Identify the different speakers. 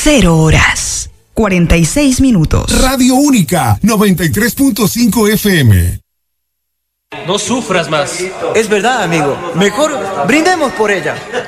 Speaker 1: 0 horas 46 minutos.
Speaker 2: Radio Única 93.5 FM.
Speaker 3: No sufras más.
Speaker 4: Es verdad, amigo. Mejor brindemos por ella.